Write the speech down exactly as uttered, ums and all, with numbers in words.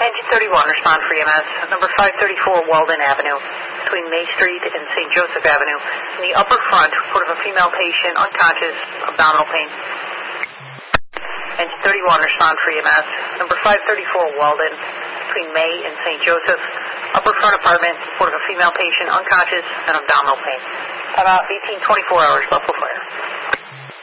Engine thirty-one, respond for E M S. Number five thirty-four Walden Avenue, between May Street and Saint Joseph Avenue. In the upper front, report of a female patient, unconscious, abdominal pain. Engine thirty-one, respond for E M S. Number five thirty-four Walden, between May and Saint Joseph. Upper front apartment, report of a female patient, unconscious, and abdominal pain. About eighteen twenty-four hours, Buffalo Fire.